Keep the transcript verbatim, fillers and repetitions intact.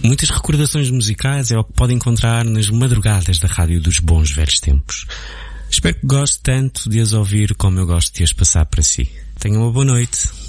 muitas recordações musicais é o que pode encontrar nas madrugadas da rádio dos bons velhos tempos. Espero que goste tanto de as ouvir como eu gosto de as passar para si. Tenha uma boa noite.